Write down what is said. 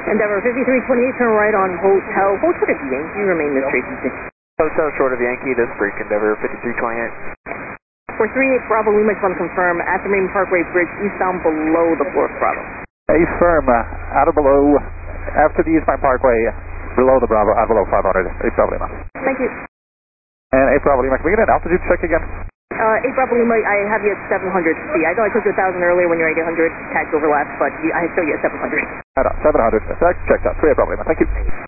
Endeavor 5328, turn right on Hotel. Hold short of Yankee, remain Miss Tracy. Hotel short of Yankee, this is Break Endeavor 5328. For 38 Bravo Lima, just want to confirm, at the Marine Parkway Bridge, eastbound below the 4th Bravo. Ace firm, out of below, after the eastbound Parkway, below the Bravo, out below 500, 8 Bravo Lima. Thank you. And 8 Bravo Lima, can we get an altitude check again? 8 Bravo Lima, I have you at 700 feet. I know I took you 1,000 earlier when you're at 800, tags overlapped, but I show you at 700. Right on, 700, that's checked out, 3 Bravo Lima, thank you.